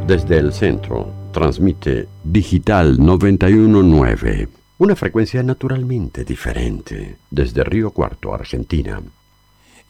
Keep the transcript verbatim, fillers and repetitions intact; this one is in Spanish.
Desde el centro, transmite Digital noventa y uno punto nueve, una frecuencia naturalmente diferente. Desde Río Cuarto, Argentina,